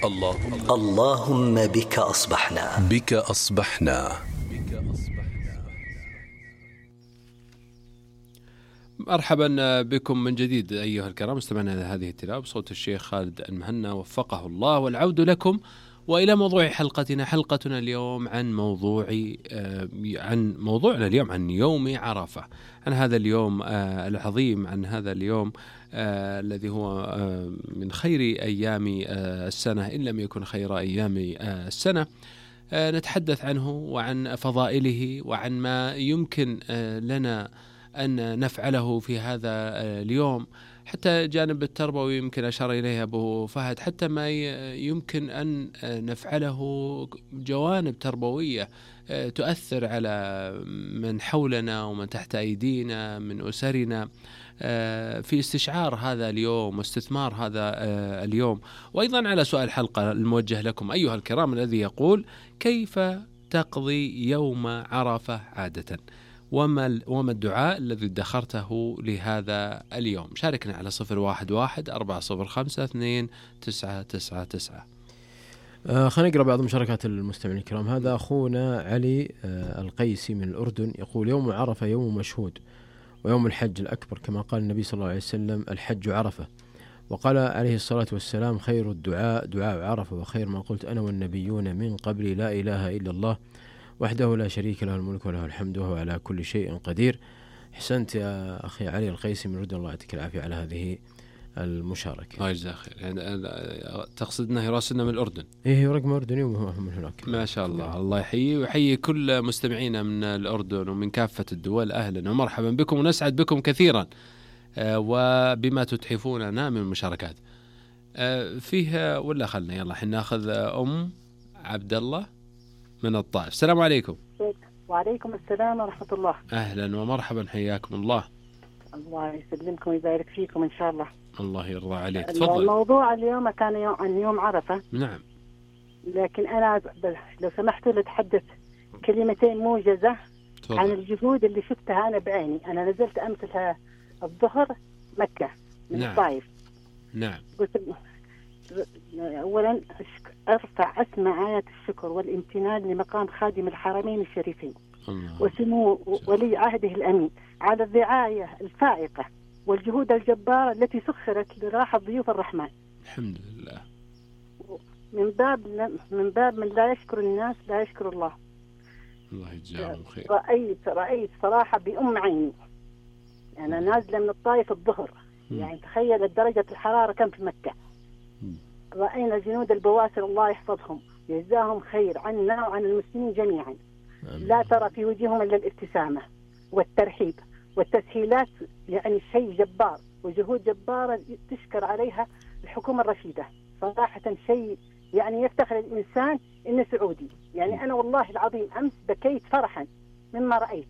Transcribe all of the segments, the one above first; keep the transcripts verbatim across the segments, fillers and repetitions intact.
اللهم اللهم بك أصبحنا بك أصبحنا. مرحبا بكم من جديد أيها الكرام، استمعنا هذه التلاوة بصوت الشيخ خالد المهنا وفقه الله، والعود لكم وإلى موضوع حلقتنا. حلقتنا اليوم عن موضوع عن موضوعنا اليوم عن يوم عرفة، عن هذا اليوم العظيم، عن هذا اليوم الذي هو من خير أيام السنة إن لم يكن خير أيام السنة. نتحدث عنه وعن فضائله وعن ما يمكن لنا أن نفعله في هذا اليوم، حتى جانب التربوي يمكن أشار إليه أبو فهد، حتى ما يمكن أن نفعله جوانب تربوية تؤثر على من حولنا ومن تحت أيدينا من أسرنا في استشعار هذا اليوم واستثمار هذا اليوم. وأيضا على سؤال الحلقة الموجه لكم أيها الكرام الذي يقول: كيف تقضي يوم عرفة عادة؟ وما وما الدعاء الذي ادخرته لهذا اليوم؟ شاركنا على صفر واحد واحد أربعة صفر خمسة اثنين تسعة تسعة تسعة. آه خلينا نقرأ بعض مشاركات المستمعين الكرام. هذا أخونا علي آه القيسي من الأردن يقول: يوم عرفة يوم مشهود ويوم الحج الأكبر، كما قال النبي صلى الله عليه وسلم: الحج عرفة. وقال عليه الصلاة والسلام: خير الدعاء دعاء عرفة، وخير ما قلت أنا والنبيون من قبل لا إله إلا الله وحده لا شريك له الملك وله الحمد وهو على كل شيء قدير. حسنت يا أخي علي القيسي من الأردن، الله يعطيك العافية على هذه المشاركة. الله يجزاه خير. يعني تقصد أنه يراسلنا من الأردن؟ إيه، رقم أردني وهو من هناك. ما شاء الله. الله يحيي ويحيي كل مستمعينا من الأردن ومن كافة الدول. أهلا ومرحبا بكم ونسعد بكم كثيرا وبما تتحفوننا من مشاركات فيها. ولا خلنا يلا حنا ناخذ أم عبد الله من الطائف. السلام عليكم. وعليكم السلام ورحمة الله. أهلا ومرحبا، حياكم الله. الله يسلمكم ويبارك فيكم إن شاء الله. الله يرضى عليك. تفضل. الموضوع اليوم كان يوم عن يوم عرفة. نعم. لكن أنا لو سمحتوا لأتحدث كلمتين موجزة تفضل. عن الجهود اللي شفتها أنا بعيني. أنا نزلت أمس الظهر مكة من نعم. الطائف. نعم. قلت أولا أرفع أسمى آيات الشكر والامتنان لمقام خادم الحرمين الشريفين وسمو ولي عهده الأمين على الرعاية الفائقة والجهود الجبارة التي سخرت لراحة ضيوف الرحمن. الحمد لله. من باب من باب من لا يشكر الناس لا يشكر الله. الله يجزاهم خير. رأيت رأيت صراحة بأم عيني. أنا يعني نازلة من الطائف الظهر، يعني تخيل درجة الحرارة كم في مكة. رأينا جنود البواسل الله يحفظهم يجزاهم خير عنا وعن المسلمين جميعا. لا ترى في وجههم إلا الابتسامة والترحيب والتسهيلات، يعني شيء جبار وجهود جبارة تشكر عليها الحكومة الرشيدة. صراحة شيء يعني يفتخر الإنسان إنه سعودي. يعني أنا والله العظيم أمس بكيت فرحا مما رأيت.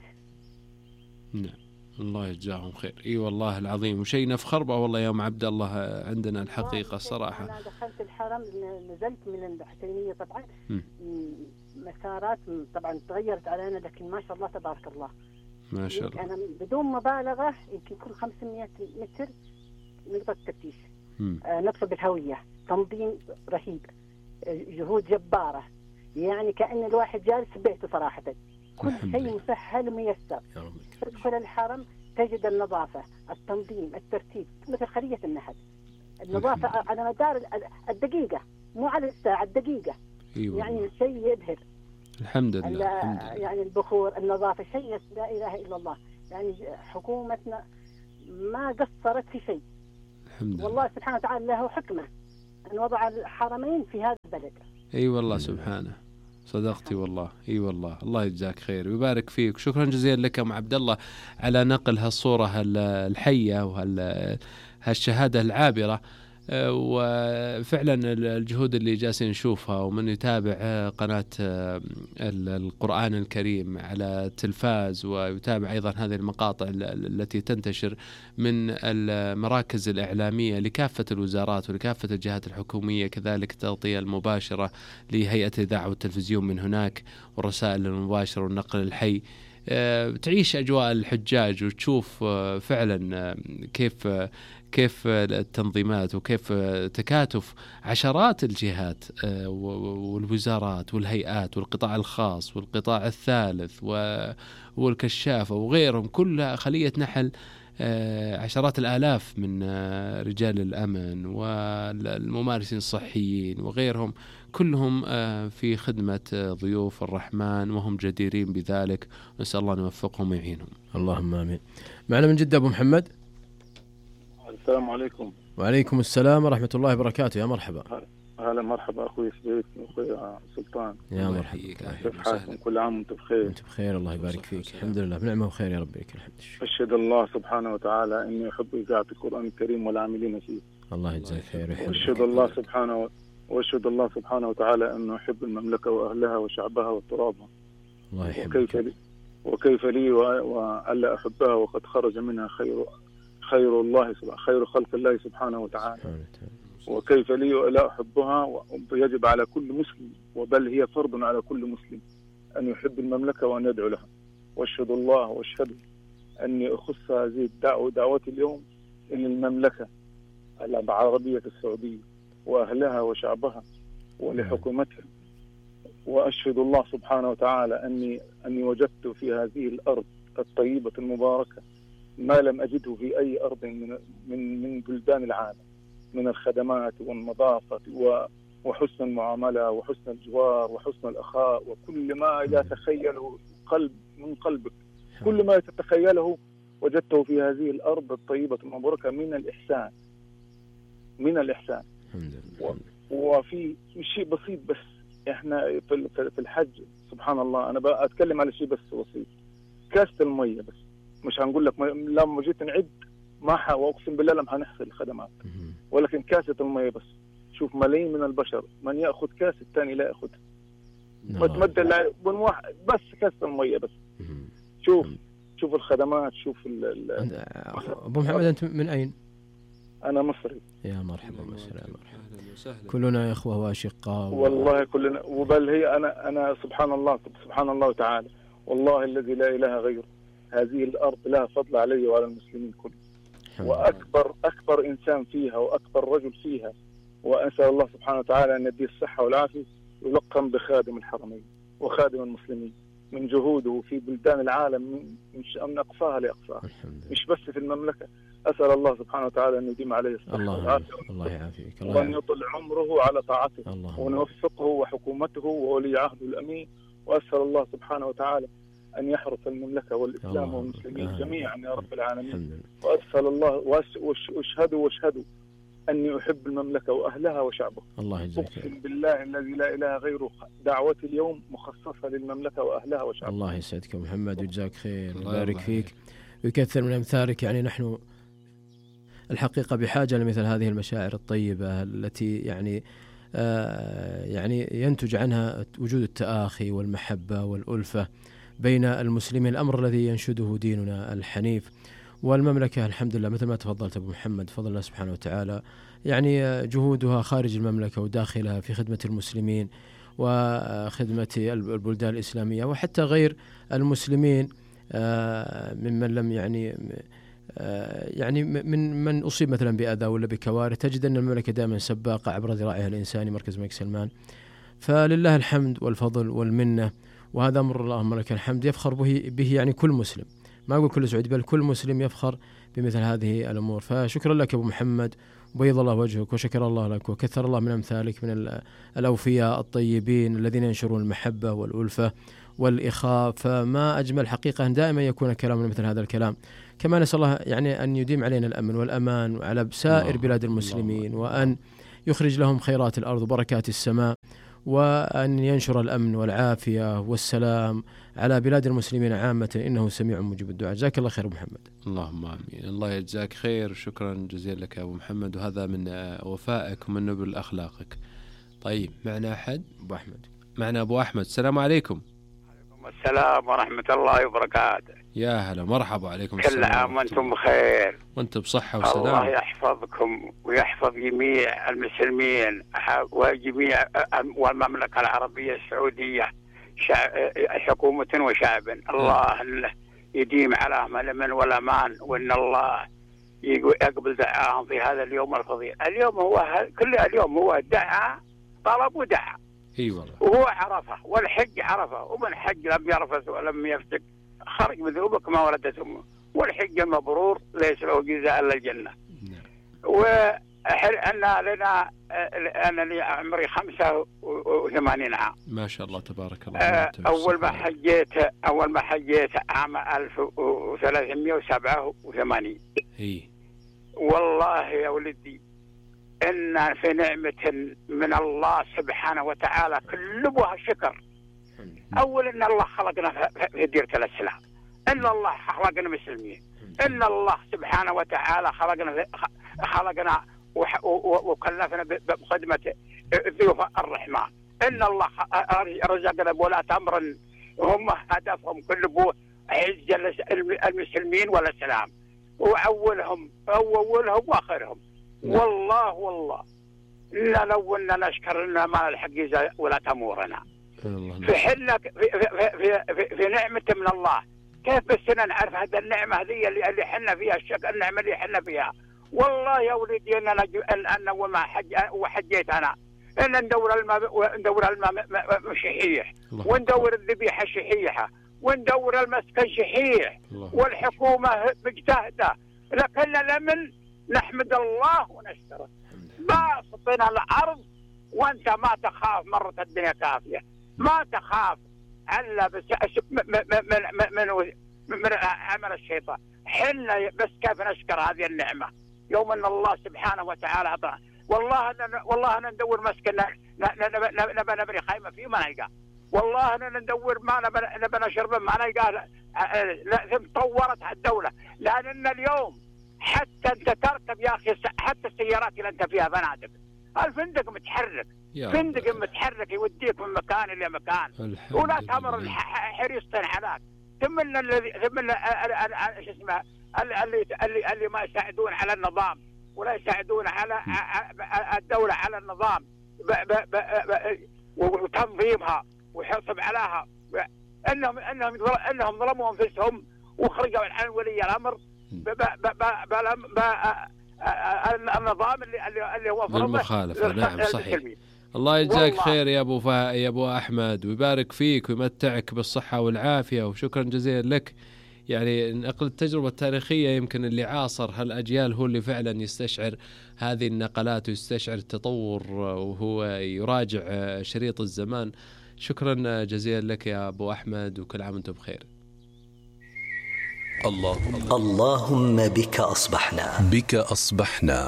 نعم. الله يجزاهم خير. اي والله العظيم، وشيء نفخر به والله يوم عبد الله. عندنا الحقيقه الصراحه انا دخلت الحرم، نزلت من الحسينيه طبعا م. مسارات طبعا تغيرت علينا، لكن ما شاء الله تبارك الله ما شاء الله. انا بدون مبالغه يمكن كل خمسمائة متر نقطه تفتيش، آه نقص بالهويه، تنظيم رهيب، جهود جباره، يعني كأن الواحد جالس في بيته صراحه. كل شيء مسهل وميسر. تدخل الحرم تجد النظافة، التنظيم، الترتيب مثل خلية النحل. النظافة على مدار الدقيقة، مو على الساعة، الدقيقة. أيوة. يعني شيء يبهر. الحمد لله. الحمد لله. يعني البخور، النظافة، شيء لا إله إلا الله. يعني حكومتنا ما قصرت في شيء. الحمد لله. والله سبحانه وتعالى له حكمة أن وضع الحرمين في هذا البلد. أي أيوة والله سبحانه. صدقتي والله. اي أيوة والله. الله يجزاك خير ويبارك فيك. شكرا جزيلا لك ام عبد الله على نقل هالصوره الحيه وهالشهاده العابره. وفعلا الجهود اللي جالسين نشوفها، ومن يتابع قناة القرآن الكريم على التلفاز ويتابع أيضا هذه المقاطع التي تنتشر من المراكز الإعلامية لكافة الوزارات ولكافة الجهات الحكومية، كذلك التغطية المباشرة لهيئة الإذاعة والتلفزيون من هناك، والرسائل المباشرة والنقل الحي، تعيش أجواء الحجاج وتشوف فعلا كيف كيف التنظيمات وكيف تكاتف عشرات الجهات والوزارات والهيئات والقطاع الخاص والقطاع الثالث والكشافة وغيرهم، كلها خلية نحل عشرات الآلاف من رجال الأمن والممارسين الصحيين وغيرهم، كلهم في خدمة ضيوف الرحمن وهم جديرين بذلك، نسأل الله أن يوفقهم ويعينهم. اللهم آمين. معنا من جدة أبو محمد. السلام عليكم. وعليكم السلام ورحمة الله وبركاته. يا مرحبا. أهلا مرحبا أخوي سبيت وأخوي سلطان. يا مرحبا. كيف حالكم؟ كل عام وأنتم بخير. أنت بخير الله يبارك فيك. الحمد لله بنعمة وخير يا رب لك الحمد. أشهد الله سبحانه وتعالى إني أحب إذاعة القرآن الكريم والعاملين فيه. الله يجزاك خير ويحفظك. وأشهد الله سبحانه وأشهد الله سبحانه وتعالى إنه أحب المملكة وأهلها وشعبها وترابها. الله يحفظك. وكيف لي وكيف لي وألا أحبها وقد خرج منها خير خير الله سبحانه خير خلق الله سبحانه وتعالى. وكيف لي ولا أحبها؟ ويجب على كل مسلم، وبل هي فرض على كل مسلم، أن يحب المملكة وأن يدعو لها. وأشهد الله وأشهد أني أخص هذه الدعوة دعوتي اليوم إلى المملكة العربية السعودية وأهلها وشعبها ولحكومتها. وأشهد الله سبحانه وتعالى أني أني وجدت في هذه الأرض الطيبة المباركة ما لم أجده في أي أرض من من من بلدان العالم من الخدمات والنظافة وحسن المعاملة وحسن الجوار وحسن الأخاء وكل ما لا تخيله قلب من قلبك، كل ما تتخيله وجدته في هذه الأرض الطيبة المباركة من الإحسان من الإحسان. وفي شيء بسيط بس إحنا في الحج سبحان الله، أنا بقى أتكلم على شيء بس بسيط، كاسة المية بس، مش هنقول لك لما جيت نعد ما ح واقسم بالله لم هنحصل الخدمات، ولكن كاسة المية بس. شوف ملايين من البشر من يأخذ كاس الثاني لا يأخذها، متمدد بس كاسة المية بس. شوف شوف الخدمات، شوف ال أبو محمد أنت من أين؟ أنا مصري. يا مرحبا مصري يا مرحبا. كلنا إخوة وأشقاء والله كلنا، وبل هي أنا أنا سبحان الله سبحان الله تعالى والله الذي لا إله غيره، هذه الأرض لها فضل علي وعلى المسلمين كلهم، وأكبر أكبر إنسان فيها وأكبر رجل فيها، وأسأل الله سبحانه وتعالى أن يديه الصحة والعافية، يلقم بخادم الحرمين وخادم المسلمين من جهوده في بلدان العالم من أقصاها لأقصاها، مش بس في المملكة. أسأل الله سبحانه وتعالى أن يديم عليه الصحة والعافية، الله يعافيك، وأن يطل عمره على طاعته، وأن يوفقه وحكومته وولي عهده الأمين. وأسأل الله سبحانه وتعالى أن يحرس المملكة والإسلام والمسلمين جميعا يا رب العالمين. وأسأل الله وأشهد وأشهد أني أحب المملكة وأهلها وشعبها. الله يجزاك. أقسم بالله الذي لا إله غيره دعوتي اليوم مخصصة للمملكة وأهلها وشعبها. الله يسعدك محمد ويجزاك خير ويبارك فيك ويكثر من أمثالك. يعني نحن الحقيقة بحاجة لمثل هذه المشاعر الطيبة التي يعني آه يعني ينتج عنها وجود التآخي والمحبة والألفة بين المسلمين، الأمر الذي ينشده ديننا الحنيف. والمملكة الحمد لله مثل ما تفضلت أبو محمد فضل الله سبحانه وتعالى، يعني جهودها خارج المملكة وداخلها في خدمة المسلمين وخدمة البلدان الإسلامية وحتى غير المسلمين ممن لم يعني يعني من من أصيب مثلا بأذى ولا بكوارث. تجد أن المملكة دائما سباقة عبر ذراعها الإنساني مركز الملك سلمان، فلله الحمد والفضل والمنة، وهذا أمر اللهم لك الحمد يفخر به, به يعني كل مسلم، ما أقول كل سعودي بل كل مسلم يفخر بمثل هذه الأمور. فشكرا لك أبو محمد، وبيض الله وجهك وشكر الله لك وكثر الله من أمثالك من الأوفياء الطيبين الذين ينشرون المحبة والألفة والإخاء. فما أجمل حقيقة أن دائما يكون كلامنا مثل هذا الكلام. كما نسأل الله يعني أن يديم علينا الأمن والأمان على سائر بلاد المسلمين، وأن يخرج لهم خيرات الأرض وبركات السماء، وأن ينشر الأمن والعافية والسلام على بلاد المسلمين عامة، إنه سميع مجيب الدعاء. جزاك الله خير أبو محمد. اللهم آمين. الله يجزاك خير، شكرا جزيلا لك يا أبو محمد، وهذا من وفائك ومن نبل أخلاقك. طيب معنا أحد؟ أبو أحمد. معنا أبو أحمد. السلام عليكم. عليكم السلام ورحمة الله وبركاته. يا هلا مرحبا. عليكم السلام. كل عام وأنتم بخير. وأنت بصحة وسلام. الله يحفظكم ويحفظ جميع المسلمين وجميع والمملكة العربية السعودية حكومة وشعب. الله يديم عليهم الأمن والأمان، وإن الله يقبل دعاهم في هذا اليوم الفضيل. اليوم هو كل اليوم هو دعاء، طلب ودعاء. اي والله. وهو عرفه، والحج عرفه، ومن حج لم يرفث ولم يفسق خرج من ذنوبه كما ولدت امه، والحج المبرور ليس له جزاء الا الجنه. وأنا لنا انا لي عمري خمسة وثمانين عام. ما شاء الله تبارك الله. اول ما حجيت اول ما حجيت عام ألف وثلاثمائة وسبعة وثمانين. اي والله يا ولدي إن في نعمة من الله سبحانه وتعالى كلها شكر. أول إن الله خلقنا في ديرة الإسلام، إن الله خلقنا مسلمين، إن الله سبحانه وتعالى خلقنا خلقنا وكلفنا بخدمة ضيوف الرحمن، إن الله رزقنا بولاة أمر هم هدفهم كله عز المسلمين والإسلام، وأولهم أولهم وآخرهم. والله والله لا لو أننا نشكر لنا ما الحق ولا تمورنا في حلة في, في, في, في نعمة من الله. كيف بس نعرف هذا النعمة هذه اللي اللي حنا فيها الشك النعمة اللي حنا فيها. والله يا ولدي أن أنا أن أول ما حج وحجيت أنا أن ندور الماء ندور الماء شحيح، وندور الذبيحة شحيحة، وندور المسكن شحيح، والحكومة مجتهدة، لكن الأمن نحمد الله ونشكره. باسطنا الأرض وأنت ما تخاف، مرة الدنيا كافية، ما تخاف الا بس من من من, من عمل الشيطان. حنا بس كيف نشكر هذه النعمه يوم ان الله سبحانه وتعالى اعطانا. والله أنا والله انا ندور مسكن نبى نبني خيمه فيه ما نلقى، والله انا ندور ما نبى نشرب ما نلقى. لازم طورت الدوله، لان اليوم حتى انت تركب يا اخي حتى السيارات اللي انت فيها فنادق، الفندق متحرك، فندق متحرك يوديك من مكان الى مكان، ولا تمر حريصتين عليك. ثم الذي ثم شو اسمه اللي اللي اللي ما يساعدون على النظام ولا يساعدون على الدوله على النظام وتنظيمها وحرص عليها، انهم انهم انهم ظلموا انفسهم وخرجوا عن ولي الامر النظام اللي اللي هو المخالفه. نعم صحيح. الله يجزاك خير يا ابو فا... يا ابو احمد، ويبارك فيك ويمتعك بالصحه والعافيه، وشكرا جزيلا لك. يعني نقل التجربه التاريخيه، يمكن اللي عاصر هالاجيال هو اللي فعلا يستشعر هذه النقلات ويستشعر التطور وهو يراجع شريط الزمان. شكرا جزيلا لك يا ابو احمد، وكل عام وانتم بخير. الله اللهم بك أصبحنا بك أصبحنا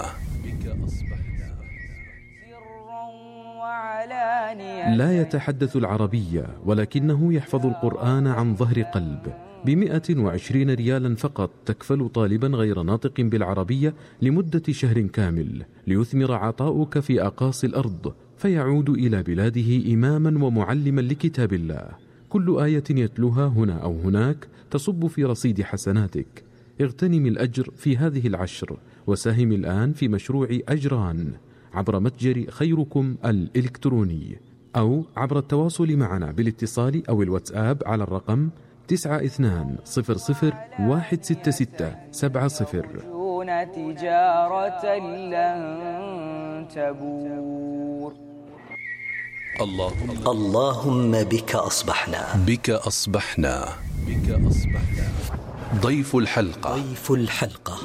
لا يتحدث العربية ولكنه يحفظ القرآن عن ظهر قلب. بمئة وعشرين ريالا فقط تكفل طالبا غير ناطق بالعربية لمدة شهر كامل ليثمر عطاؤك في أقاصي الأرض، فيعود إلى بلاده إماما ومعلما لكتاب الله. كل آية يتلوها هنا أو هناك تصب في رصيد حسناتك. اغتنم الأجر في هذه العشر، وساهم الآن في مشروع أجران عبر متجر خيركم الإلكتروني، أو عبر التواصل معنا بالاتصال أو الواتساب على الرقم تسعة اثنان صفر صفر واحد ستة ستة سبعة صفر. تجارة لن تبور. اللهم اللهم بك أصبحنا بك أصبحنا بك أصبحنا ضيف الحلقة ضيف الحلقة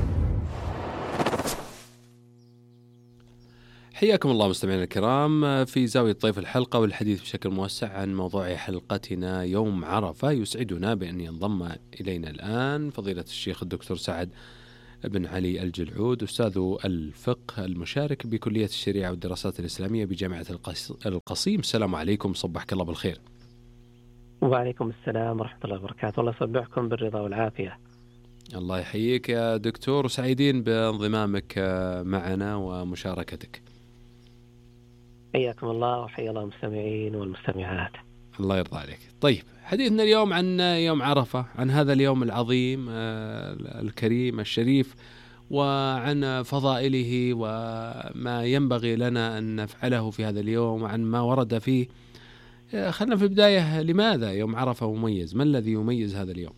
حياكم الله مستمعينا الكرام في زاوية ضيف الحلقة، والحديث بشكل موسع عن موضوع حلقتنا يوم عرفة. يسعدنا بأن ينضم إلينا الآن فضيلة الشيخ الدكتور سعد بن علي الجلعود، أستاذ الفقه المشارك بكلية الشريعة والدراسات الإسلامية بجامعة القصيم. السلام عليكم، صبحك الله بالخير. وعليكم السلام ورحمة الله وبركاته. الله يصبحكم بالرضا والعافية. الله يحييك يا دكتور، وسعيدين بانضمامك معنا ومشاركتك. حياكم الله وحيا الله المستمعين والمستمعات. الله يرضى عليك. طيب، حديثنا اليوم عن يوم عرفة، عن هذا اليوم العظيم الكريم الشريف، وعن فضائله وما ينبغي لنا أن نفعله في هذا اليوم، وعن ما ورد فيه خلنا في البداية، لماذا يوم عرفة مميز؟ ما الذي يميز هذا اليوم؟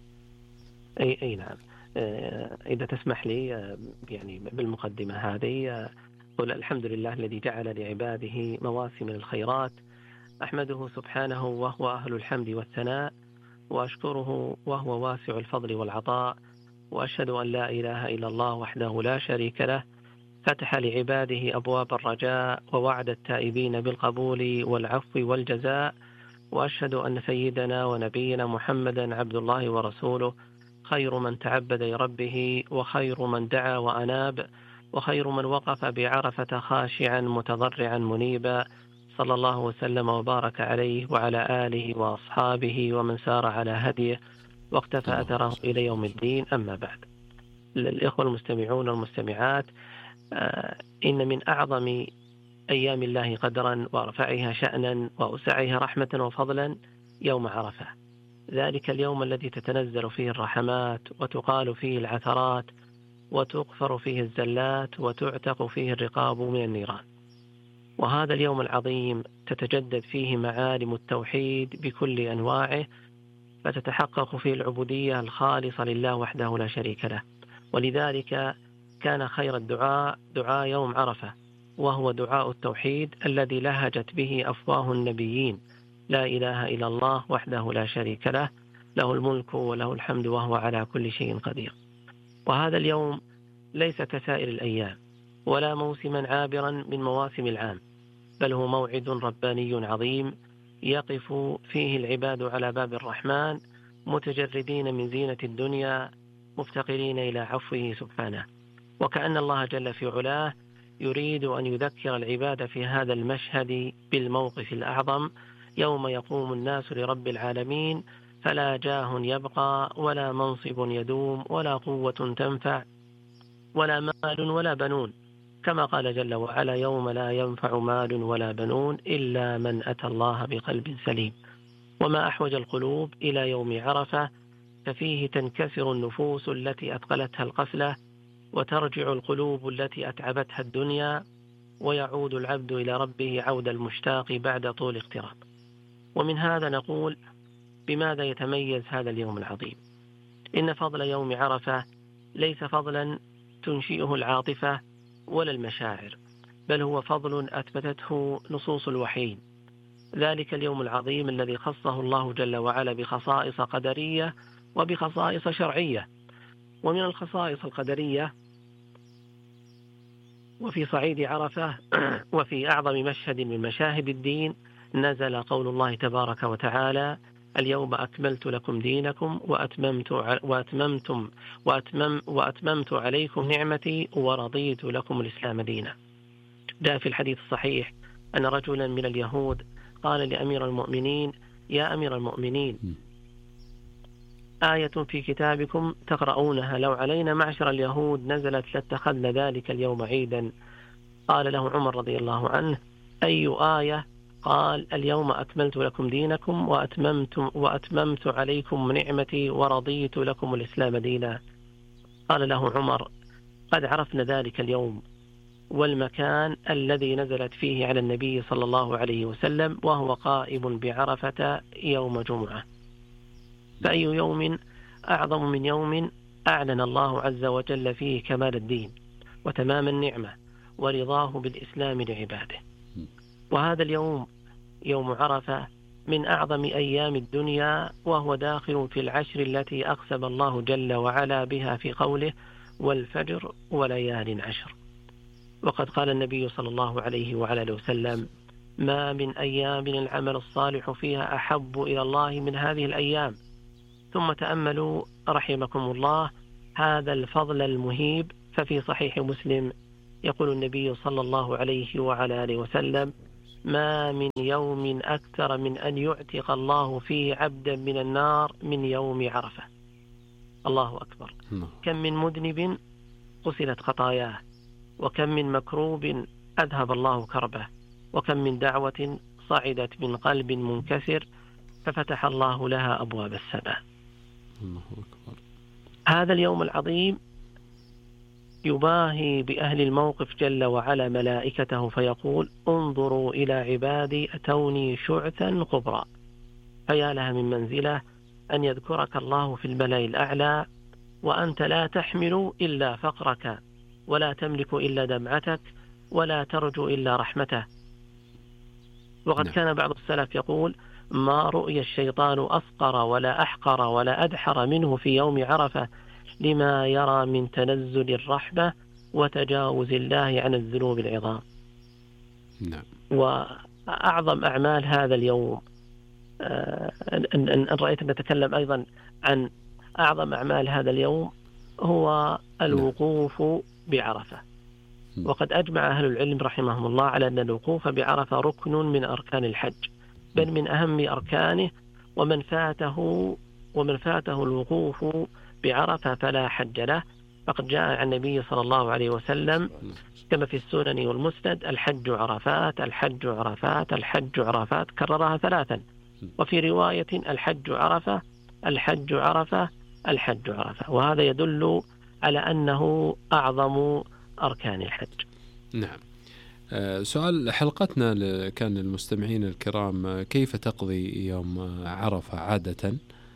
أي أي نعم، إذا تسمح لي يعني بالمقدمة هذه قل الحمد لله الذي جعل لعباده مواسم الخيرات، أحمده سبحانه وهو أهل الحمد والثناء، وأشكره وهو واسع الفضل والعطاء، وأشهد أن لا إله إلا الله وحده لا شريك له، فتح لعباده أبواب الرجاء ووعد التائبين بالقبول والعفو والجزاء، وأشهد أن سيدنا ونبينا محمدا عبد الله ورسوله، خير من تعبد لربه وخير من دعا وأناب، وخير من وقف بعرفة خاشعا متضرعا منيبا، صلى الله وسلم وبارك عليه وعلى آله وأصحابه ومن سار على هديه واقتفى أثره إلى يوم الدين. أما بعد، الإخوة المستمعون والمستمعات، إن من أعظم أيام الله قدرا وأرفعها شأنا وأوسعها رحمة وفضلا يوم عرفة، ذلك اليوم الذي تتنزل فيه الرحمات وتقال فيه العثرات وتغفر فيه الزلات وتعتق فيه الرقاب من النيران. وهذا اليوم العظيم تتجدد فيه معالم التوحيد بكل أنواعه، فتتحقق فيه العبودية الخالصة لله وحده لا شريك له. ولذلك كان خير الدعاء دعاء يوم عرفة، وهو دعاء التوحيد الذي لهجت به أفواه النبيين: لا إله إلا الله وحده لا شريك له، له الملك وله الحمد وهو على كل شيء قدير. وهذا اليوم ليس كسائر الأيام ولا موسما عابرا من مواسم العام، بل هو موعد رباني عظيم يقف فيه العباد على باب الرحمن متجردين من زينة الدنيا مفتقرين إلى عفوه سبحانه. وكأن الله جل في علاه يريد أن يذكر العباد في هذا المشهد بالموقف الأعظم، يوم يقوم الناس لرب العالمين فلا جاه يبقى ولا منصب يدوم ولا قوة تنفع ولا مال ولا بنون، كما قال جل وعلا: يوم لا ينفع مال ولا بنون إلا من أتى الله بقلب سليم. وما أحوج القلوب إلى يوم عرفة، ففيه تنكسر النفوس التي أثقلتها القفلة، وترجع القلوب التي أتعبتها الدنيا، ويعود العبد إلى ربه عود المشتاق بعد طول اغتراب. ومن هذا نقول: بماذا يتميز هذا اليوم العظيم؟ إن فضل يوم عرفة ليس فضلا تنشئه العاطفة ولا المشاعر، بل هو فضل أثبتته نصوص الوحيين. ذلك اليوم العظيم الذي خصه الله جل وعلا بخصائص قدرية وبخصائص شرعية. ومن الخصائص القدرية وفي صعيد عرفة وفي أعظم مشهد من مشاهد الدين نزل قول الله تبارك وتعالى: اليوم أكملت لكم دينكم وأتممت وأتممتم وأتمم وأتممت عليكم نعمتي ورضيت لكم الإسلام دينا. جاء في الحديث الصحيح أن رجلا من اليهود قال لأمير المؤمنين: يا أمير المؤمنين، آية في كتابكم تقرؤونها لو علينا معشر اليهود نزلت لاتخذنا ذلك اليوم عيدا. قال له عمر رضي الله عنه: أي آية؟ قال: اليوم أكملت لكم دينكم وأتممت, وأتممت عليكم نعمتي ورضيت لكم الإسلام دينا. قال له عمر: قد عرفنا ذلك اليوم والمكان الذي نزلت فيه على النبي صلى الله عليه وسلم، وهو قائم بعرفة يوم جمعة. فأي يوم أعظم من يوم أعلن الله عز وجل فيه كمال الدين وتمام النعمة ورضاه بالإسلام لعباده. وهذا اليوم يوم عرفة من أعظم أيام الدنيا، وهو داخل في العشر التي أقسم الله جل وعلا بها في قوله: والفجر وليال عشر. وقد قال النبي صلى الله عليه وعلى آله وسلم: ما من أيام العمل الصالح فيها أحب إلى الله من هذه الأيام. ثم تأملوا رحمكم الله هذا الفضل المهيب، ففي صحيح مسلم يقول النبي صلى الله عليه وعلى آله وسلم: ما من يوم أكثر من أن يعتق الله فيه عبدا من النار من يوم عرفة. الله أكبر. كم من مذنب غسلت خطاياه، وكم من مكروب أذهب الله كربه، وكم من دعوة صعدت من قلب منكسر ففتح الله لها أبواب السماء. الله أكبر. هذا اليوم العظيم يباهي بأهل الموقف جل وعلا ملائكته فيقول انظروا إلى عبادي أتوني شعثا غبرا. فيا لها من منزلة أن يذكرك الله في الملأ الأعلى وأنت لا تحمل إلا فقرك ولا تملك إلا دمعتك ولا ترجو إلا رحمته. وقد كان بعض السلف يقول ما رؤي الشيطان أفقر ولا أحقر ولا أدحر منه في يوم عرفة لما يرى من تنزل الرحمة وتجاوز الله عن الذنوب العظام. نعم. وأعظم أعمال هذا اليوم أن, أن رأيت أن نتكلم أيضا عن أعظم أعمال هذا اليوم هو الوقوف بعرفة. وقد أجمع أهل العلم رحمهم الله على أن الوقوف بعرفة ركن من أركان الحج، بل من أهم أركانه، ومن فاته ومن فاته الوقوف بعرفة فلا حج له. فقد جاء عن النبي صلى الله عليه وسلم كما في السنن والمسند الحج عرفات الحج عرفات الحج عرفات، كررها ثلاثا. وفي رواية الحج عرفة الحج عرفة الحج عرفة، وهذا يدل على أنه أعظم أركان الحج. نعم. أه سؤال حلقتنا كان للمستمعين الكرام كيف تقضي يوم عرفة عادة؟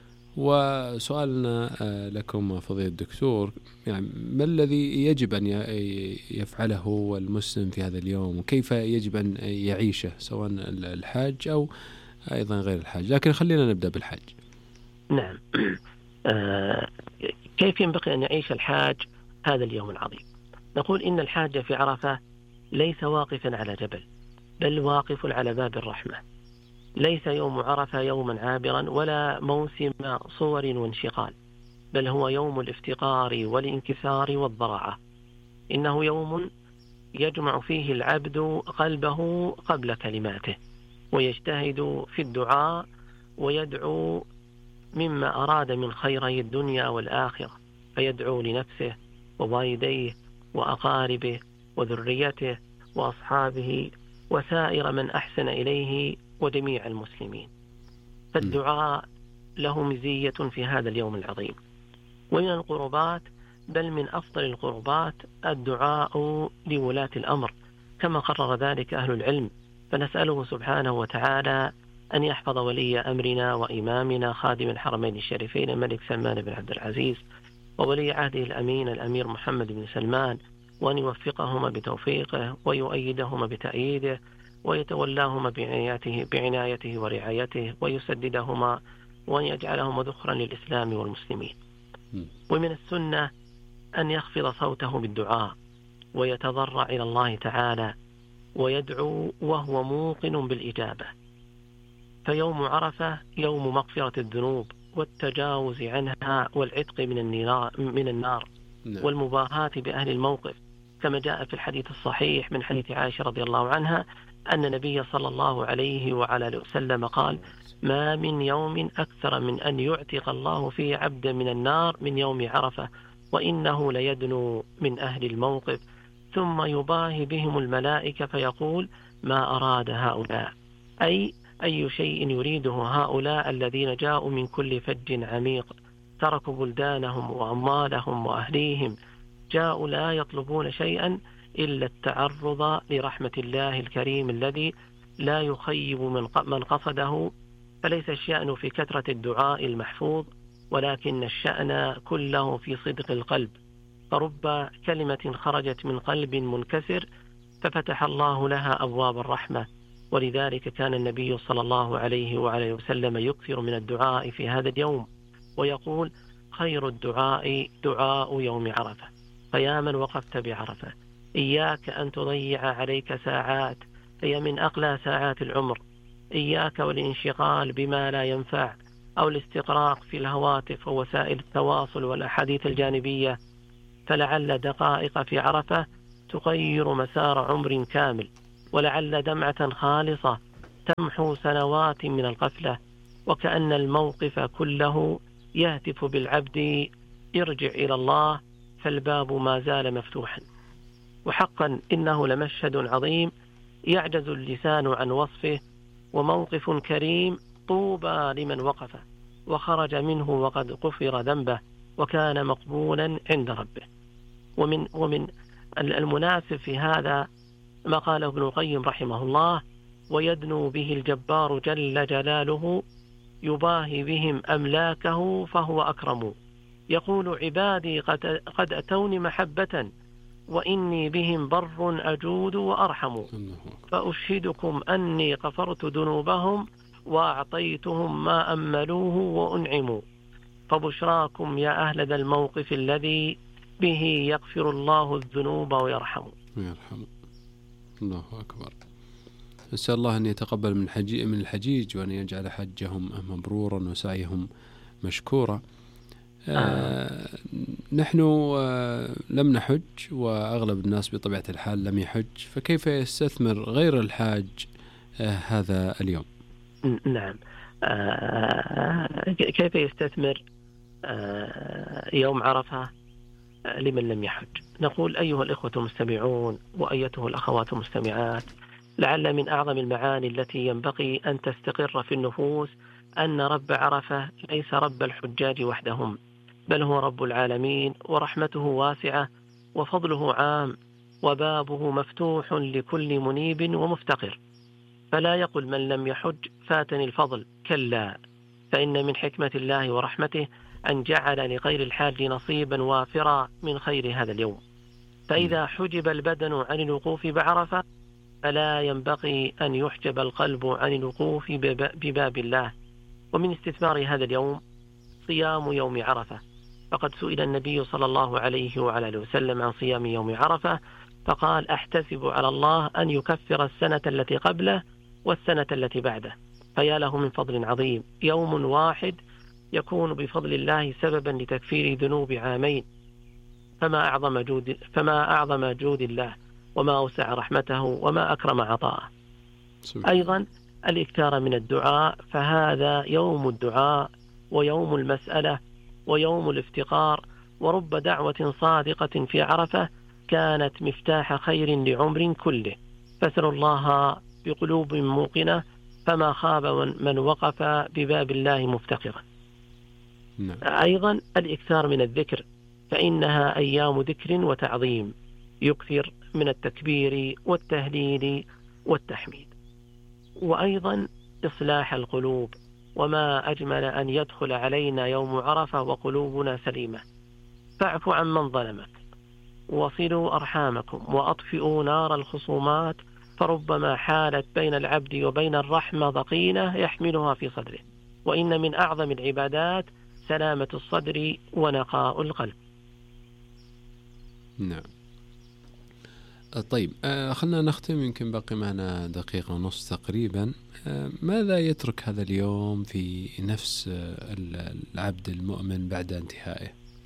وسؤالنا لكم فضيلة الدكتور يعني ما الذي يجب أن يفعله المسلم في هذا اليوم وكيف يجب أن يعيشه سواء الحاج أو أيضا غير الحاج، لكن خلينا نبدأ بالحاج. نعم. آه كيف ينبغي أن يعيش الحاج هذا اليوم العظيم؟ نقول إن الحاج في عرفة ليس واقفا على جبل، بل واقف على باب الرحمة. ليس يوم عرفة يوما عابرا ولا موسم صور وانشغال، بل هو يوم الافتقار والانكسار والضراعة. إنه يوم يجمع فيه العبد قلبه قبل كلماته، ويجتهد في الدعاء ويدعو مما أراد من خيري الدنيا والآخرة، فيدعو لنفسه ووالديه وأقاربه وذريته وأصحابه وسائر من أحسن إليه وجميع المسلمين. فالدعاء له مزية في هذا اليوم العظيم. ومن القربات بل من أفضل القربات الدعاء لولاة الأمر كما قرر ذلك أهل العلم. فنسأله سبحانه وتعالى أن يحفظ ولي أمرنا وإمامنا خادم الحرمين الشريفين الملك سلمان بن عبد العزيز وولي عهده الأمين الأمير محمد بن سلمان، وأن يوفقهما بتوفيقه ويؤيدهما بتأييده ويتولاهما بعنايته, بعنايته ورعايته ويسددهما وأن يجعلهما ذخرا للإسلام والمسلمين. ومن السنة أن يخفض صوته بالدعاء ويتضرع إلى الله تعالى ويدعو وهو موقن بالإجابة. فيوم عرفة يوم مغفرة الذنوب والتجاوز عنها والعتق من النار, من النار والمباهاة بأهل الموقف، كما جاء في الحديث الصحيح من حديث عائشة رضي الله عنها أن النبي صلى الله عليه وعلى آله وسلم قال ما من يوم أكثر من أن يعتق الله فيه عبدا من النار من يوم عرفة، وإنه ليدنو من أهل الموقف ثم يباهي بهم الملائكة فيقول ما أراد هؤلاء، أي أي شيء يريده هؤلاء الذين جاءوا من كل فج عميق، تركوا بلدانهم وأموالهم وأهليهم، جاءوا لا يطلبون شيئا إلا التعرض لرحمة الله الكريم الذي لا يخيب من قصده. فليس الشأن في كثرة الدعاء المحفوظ، ولكن الشأن كله في صدق القلب. فرب كلمة خرجت من قلب منكسر ففتح الله لها أبواب الرحمة. ولذلك كان النبي صلى الله عليه وعليه وسلم يكثر من الدعاء في هذا اليوم ويقول خير الدعاء دعاء يوم عرفة. فيا من وقفت بعرفة إياك أن تضيع عليك ساعات هي من أقلى ساعات العمر، إياك والانشغال بما لا ينفع أو الاستغراق في الهواتف ووسائل التواصل والأحاديث الجانبية، فلعل دقائق في عرفة تغير مسار عمر كامل، ولعل دمعة خالصة تمحو سنوات من الغفلة، وكأن الموقف كله يهتف بالعبد ارجع إلى الله، فالباب ما زال مفتوحا. وحقا إنه لمشهد عظيم يعجز اللسان عن وصفه، وموقف كريم طوبى لمن وقف وخرج منه وقد غفر ذنبه وكان مقبولا عند ربه. ومن ومن المناسب في هذا ما قاله ابن القيم رحمه الله: ويدنو به الجبار جل جلاله يباهي بهم أملاكه فهو أكرم. يقول: عبادي قد أتوني محبة وإني بهم بر أجود وأرحم، فأشهدكم أني غفرت ذنوبهم وأعطيتهم ما أملوه وأنعموا، فبشراكم يا أهل ذا الموقف الذي به يغفر الله الذنوب ويرحم. ويرحم. الله أكبر. نسأل الله أن يتقبل من الحجيج من الحجيج وأن يجعل حجهم مبرورا وسعيهم مشكورا. آه نحن آه لم نحج، وأغلب الناس بطبيعة الحال لم يحج، فكيف يستثمر غير الحاج آه هذا اليوم؟ نعم. آه كيف يستثمر آه يوم عرفة آه لمن لم يحج؟ نقول: أيها الإخوة المستمعون وأيتها الأخوات المستمعات، لعل من أعظم المعاني التي ينبغي أن تستقر في النفوس أن رب عرفة ليس رب الحجاج وحدهم، بل هو رب العالمين، ورحمته واسعة وفضله عام، وبابه مفتوح لكل منيب ومفتقر. فلا يقل من لم يحج فاتني الفضل، كلا، فإن من حكمة الله ورحمته أن جعل لغير الحاج نصيبا وافرا من خير هذا اليوم. فإذا حجب البدن عن الوقوف بعرفة فلا ينبغي أن يحجب القلب عن الوقوف بباب الله. ومن استثمار هذا اليوم صيام يوم عرفة، فقد سئل النبي صلى الله عليه وعلى آله وسلم عن صيام يوم عرفة فقال: أحتسب على الله أن يكفر السنة التي قبله والسنة التي بعده. فيا له من فضل عظيم، يوم واحد يكون بفضل الله سببا لتكفير ذنوب عامين، فما أعظم جود فما أعظم جود الله، وما أوسع رحمته، وما أكرم عطاءه. أيضا الإكثار من الدعاء، فهذا يوم الدعاء ويوم المسألة ويوم الافتقار، ورب دعوة صادقة في عرفة كانت مفتاح خير لعمر كله. فاسألوا الله بقلوب موقنة، فما خاب من وقف بباب الله مفتقرا. نعم. أيضا الإكثار من الذكر، فإنها أيام ذكر وتعظيم، يكثر من التكبير والتهليل والتحميد. وأيضا إصلاح القلوب، وما أجمل أن يدخل علينا يوم عرفة وقلوبنا سليمة. فاعفوا عن من ظلمك، وصلوا أرحامكم، وأطفئوا نار الخصومات، فربما حالت بين العبد وبين الرحمة ضقينة يحملها في صدره. وإن من أعظم العبادات سلامة الصدر ونقاء القلب. نعم. طيب، خلنا نختم، يمكن باقي معنا دقيقة ونص تقريبا. ماذا يترك هذا اليوم في نفس العبد المؤمن بعد انتهائه؟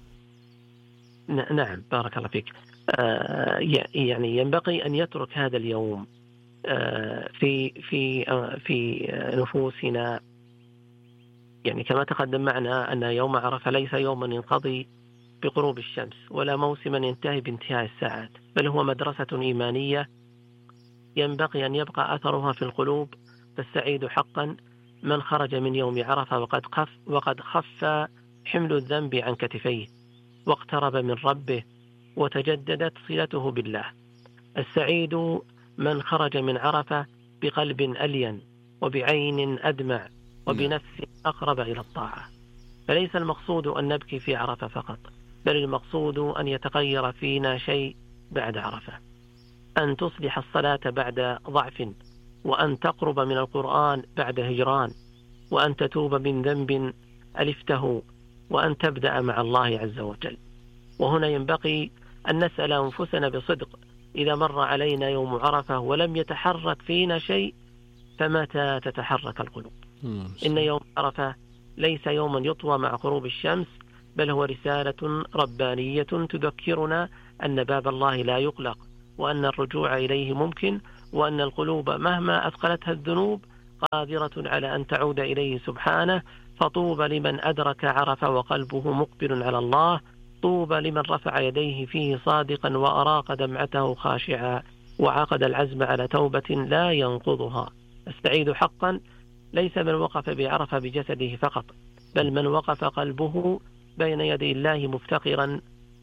نعم، بارك الله فيك. يعني ينبغي أن يترك هذا اليوم في في في نفوسنا، يعني كما تقدم معنا أن يوم عرفة ليس يوما ينقضي بغروب الشمس، ولا موسما ينتهي بانتهاء الساعات، بل هو مدرسة إيمانية ينبغي أن يبقى أثرها في القلوب. فالسعيد حقا من خرج من يوم عرفة وقد خف وقد خف حمل الذنب عن كتفيه، واقترب من ربه، وتجددت صلته بالله. السعيد من خرج من عرفة بقلب ألين، وبعين أدمع، وبنفس أقرب إلى الطاعة. فليس المقصود أن نبكي في عرفة فقط، بل المقصود أن يتغير فينا شيء بعد عرفة، أن تصلح الصلاة بعد ضعف، وأن تقرب من القرآن بعد هجران، وأن تتوب من ذنب ألفته، وأن تبدأ مع الله عز وجل. وهنا ينبغي أن نسأل أنفسنا بصدق: إذا مر علينا يوم عرفة ولم يتحرك فينا شيء، فمتى تتحرك القلوب؟ إن يوم عرفة ليس يوما يطوى مع غروب الشمس، بل هو رسالة ربانية تذكرنا أن باب الله لا يغلق، وأن الرجوع إليه ممكن، وأن القلوب مهما أثقلتها الذنوب قادرة على أن تعود إليه سبحانه. فطوبى لمن أدرك عرفة وقلبه مقبل على الله، طوبى لمن رفع يديه فيه صادقا وأراق دمعته خاشعا، وعقد العزم على توبة لا ينقضها. السعيد حقا ليس من وقف بعرفة بجسده فقط، بل من وقف قلبه بين يدي الله مفتقرا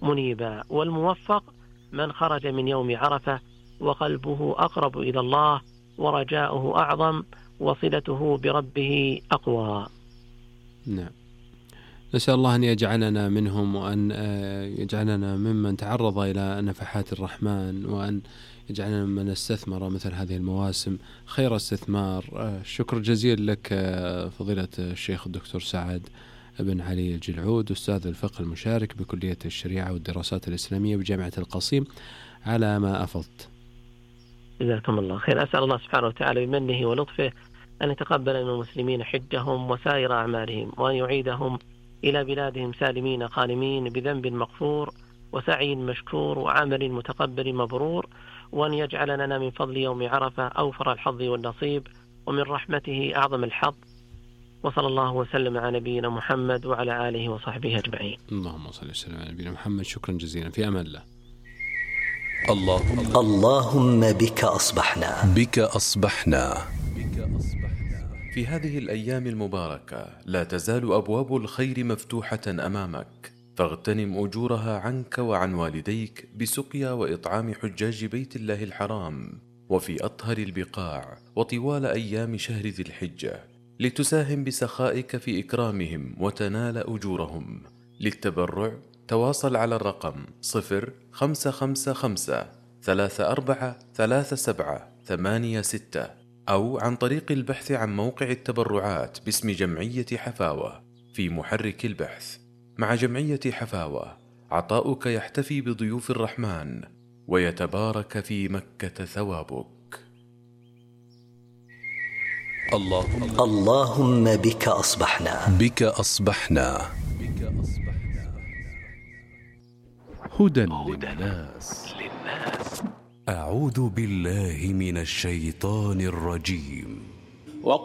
منيبا. والموفق من خرج من يوم عرفة وقلبه أقرب إلى الله ورجاؤه أعظم وصلته بربه أقوى. نعم، نسأل الله أن يجعلنا منهم، وأن يجعلنا ممن تعرض إلى نفحات الرحمن، وأن يجعلنا ممن استثمر مثل هذه المواسم خير استثمار. شكر جزيل لك فضيلة الشيخ الدكتور سعد بن علي الجلعود، أستاذ الفقه المشارك بكلية الشريعة والدراسات الإسلامية بجامعة القصيم، على ما أفضت. جزاكم الله خير. أسأل الله سبحانه وتعالى بمنه ولطفه أن يتقبل من المسلمين حجهم وسائر أعمالهم، وأن يعيدهم إلى بلادهم سالمين غانمين بذنب مغفور وسعي مشكور وعمل متقبل مبرور، وأن يجعل لنا من فضل يوم عرفة أوفر الحظ والنصيب، ومن رحمته أعظم الحظ. وصلى الله وسلم على نبينا محمد وعلى آله وصحبه أجمعين. اللهم صل وسلم على نبينا محمد. شكرا جزيلا، في أمان الله. اللهم اللهم بك أصبحنا بك أصبحنا في هذه الأيام المباركة لا تزال أبواب الخير مفتوحة أمامك، فاغتنم أجورها عنك وعن والديك بسقيا وإطعام حجاج بيت الله الحرام وفي أطهر البقاع وطوال أيام شهر ذي الحجة، لتساهم بسخائك في إكرامهم وتنال أجورهم. للتبرع تواصل على الرقم صفر خمسة خمسة خمسة ثلاثة أربعة ثلاثة سبعة ثمانية ستة، أو عن طريق البحث عن موقع التبرعات باسم جمعية حفاوة في محرك البحث. مع جمعية حفاوة عطاؤك يحتفي بضيوف الرحمن ويتبارك في مكة ثوابك. اللهم اللهم بك أصبحنا بك أصبحنا هدى للناس. أعوذ بالله من الشيطان الرجيم.